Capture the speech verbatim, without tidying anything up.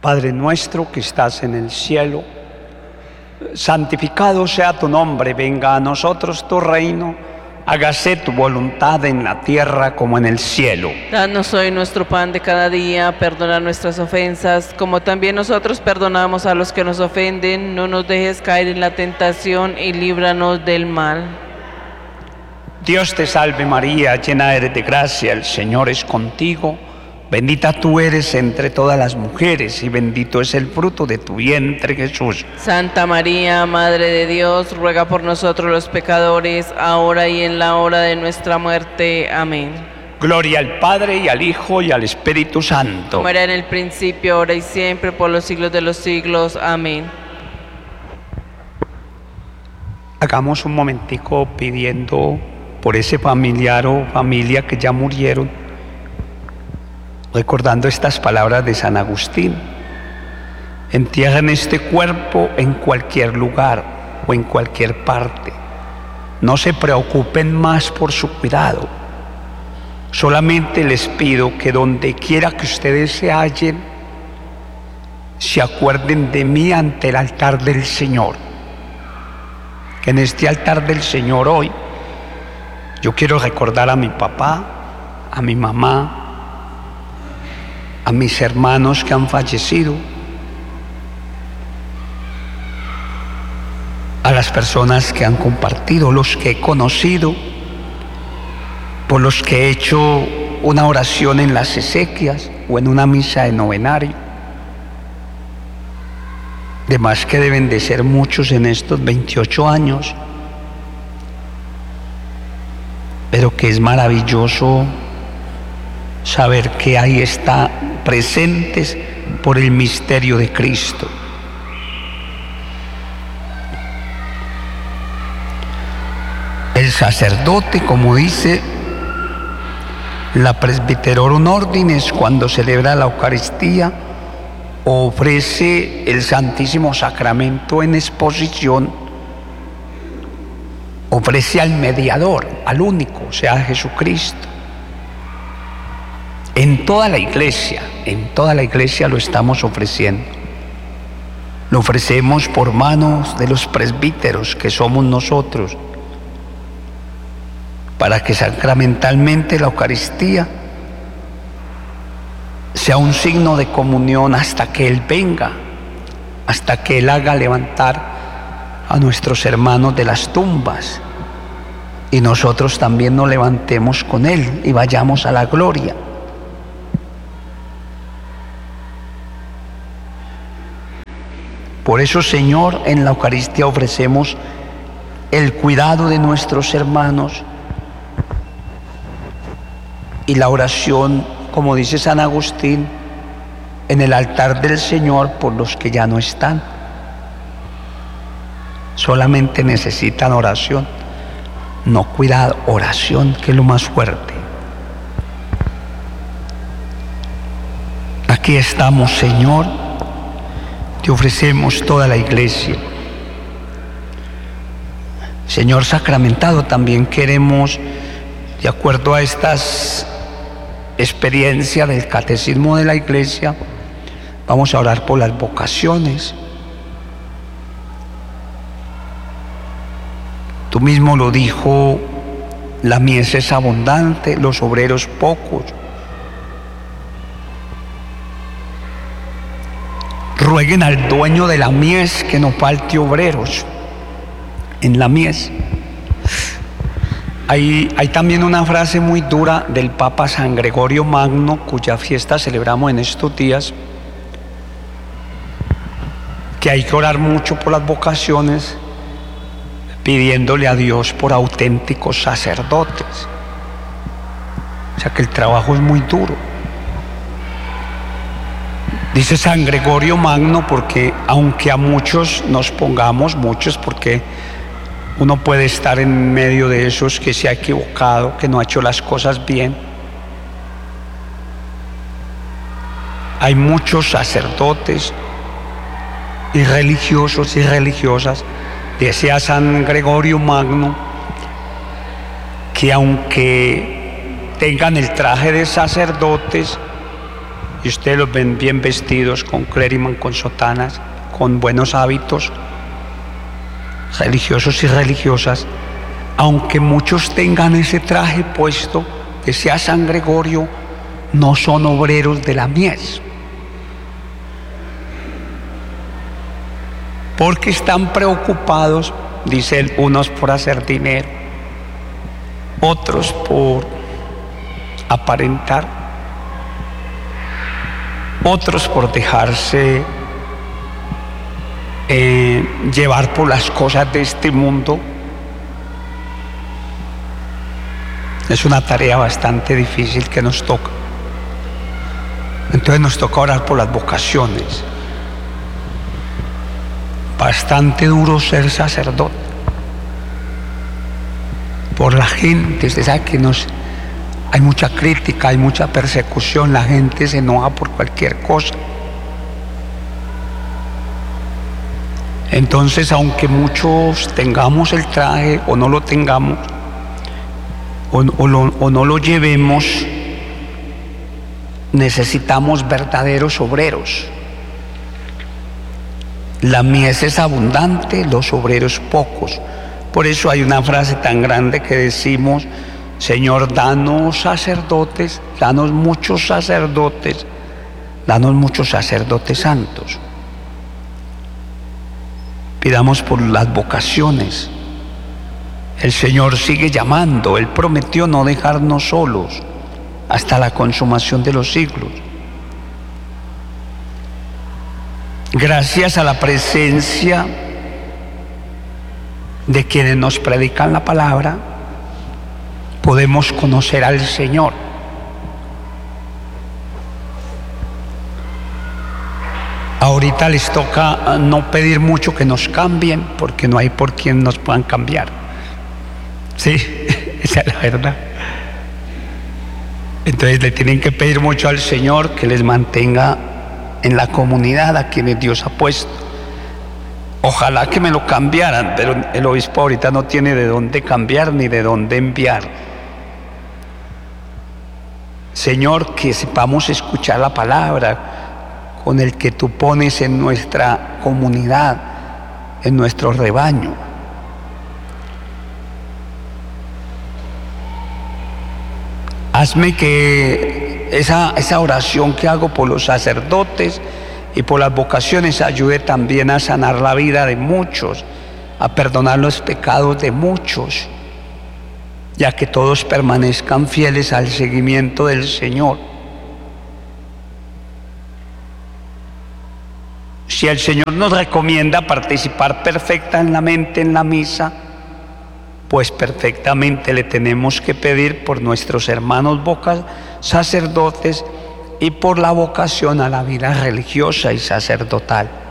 Padre nuestro que estás en el cielo, santificado sea tu nombre, venga a nosotros tu reino, hágase tu voluntad en la tierra como en el cielo. Danos hoy nuestro pan de cada día, perdona nuestras ofensas, como también nosotros perdonamos a los que nos ofenden. No nos dejes caer en la tentación y líbranos del mal. Dios te salve María, llena eres de gracia, el Señor es contigo. Bendita tú eres entre todas las mujeres y bendito es el fruto de tu vientre, Jesús. Santa María, Madre de Dios, ruega por nosotros los pecadores, ahora y en la hora de nuestra muerte. Amén. Gloria al Padre y al Hijo y al Espíritu Santo. Como era en el principio, ahora y siempre, por los siglos de los siglos. Amén. Hagamos un momentico pidiendo por ese familiar o familia que ya murieron, recordando estas palabras de San Agustín: entierren este cuerpo en cualquier lugar o en cualquier parte. No se preocupen más por su cuidado. Solamente les pido que donde quiera que ustedes se hallen, se acuerden de mí ante el altar del Señor. Que en este altar del Señor hoy yo quiero recordar a mi papá, a mi mamá, a mis hermanos que han fallecido, a las personas que han compartido, los que he conocido, por los que he hecho una oración en las exequias o en una misa de novenario. De más que deben de ser muchos en estos veintiocho años, pero que es maravilloso saber que ahí está presentes por el misterio de Cristo. El sacerdote, como dice la Presbyterorum Ordinis, cuando celebra la Eucaristía, ofrece el Santísimo Sacramento en exposición, ofrece al mediador, al único, o sea, a Jesucristo. En toda la iglesia, en toda la iglesia lo estamos ofreciendo. Lo ofrecemos por manos de los presbíteros, que somos nosotros, para que sacramentalmente la Eucaristía sea un signo de comunión hasta que Él venga, hasta que Él haga levantar a nuestros hermanos de las tumbas y nosotros también nos levantemos con Él y vayamos a la gloria. Por eso, Señor, en la Eucaristía ofrecemos el cuidado de nuestros hermanos y la oración, como dice San Agustín, en el altar del Señor por los que ya no están. Solamente necesitan oración, no cuidado, oración, que es lo más fuerte. Aquí estamos, Señor, te ofrecemos toda la iglesia. Señor sacramentado, también queremos, de acuerdo a estas experiencias del catecismo de la iglesia, vamos a orar por las vocaciones. Tú mismo lo dijo, la mies es abundante, los obreros pocos. Rueguen al dueño de la mies que no falte obreros en la mies. Hay, hay también una frase muy dura del Papa San Gregorio Magno, cuya fiesta celebramos en estos días, que hay que orar mucho por las vocaciones, pidiéndole a Dios por auténticos sacerdotes. O sea que el trabajo es muy duro. Dice San Gregorio Magno, porque aunque a muchos nos pongamos, muchos, porque uno puede estar en medio de esos que se ha equivocado, que no ha hecho las cosas bien. Hay muchos sacerdotes y religiosos y religiosas, decía San Gregorio Magno, que aunque tengan el traje de sacerdotes y ustedes los ven bien vestidos, con clériman, con sotanas, con buenos hábitos religiosos y religiosas, aunque muchos tengan ese traje puesto, decía San Gregorio, no son obreros de la mies, porque están preocupados, dice él, unos por hacer dinero, otros por aparentar, otros por dejarse eh, llevar por las cosas de este mundo. Es una tarea bastante difícil que nos toca. Entonces nos toca orar por las vocaciones. Bastante duro ser sacerdote. Por la gente, usted sabe que nos, hay mucha crítica, hay mucha persecución, la gente se enoja por cualquier cosa. Entonces, aunque muchos tengamos el traje o no lo tengamos, o, o, lo, o no lo llevemos, necesitamos verdaderos obreros. La mies es abundante, los obreros pocos. Por eso hay una frase tan grande que decimos, Señor, danos sacerdotes, danos muchos sacerdotes, danos muchos sacerdotes santos. Pidamos por las vocaciones. El Señor sigue llamando, Él prometió no dejarnos solos hasta la consumación de los siglos. Gracias a la presencia de quienes nos predican la palabra, podemos conocer al Señor. Ahorita les toca no pedir mucho que nos cambien, porque no hay por quien nos puedan cambiar. Sí, esa es la verdad. Entonces le tienen que pedir mucho al Señor que les mantenga en la comunidad a quienes Dios ha puesto. Ojalá que me lo cambiaran, pero el obispo ahorita no tiene de dónde cambiar ni de dónde enviar. Señor, que sepamos escuchar la palabra con el que tú pones en nuestra comunidad, en nuestro rebaño. Hazme que esa, esa oración que hago por los sacerdotes y por las vocaciones ayude también a sanar la vida de muchos, a perdonar los pecados de muchos, ya que todos permanezcan fieles al seguimiento del Señor. Si el Señor nos recomienda participar perfectamente en la misa, pues perfectamente le tenemos que pedir por nuestros hermanos vocas, sacerdotes y por la vocación a la vida religiosa y sacerdotal.